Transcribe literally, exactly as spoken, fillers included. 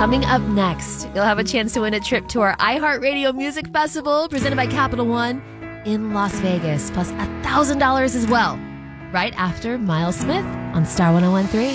Coming up next, you'll have a chance to win a trip to our iHeartRadio Music Festival presented by Capital One in Las Vegas, plus one thousand dollars as well, right after Miles Smith on Star one oh one three.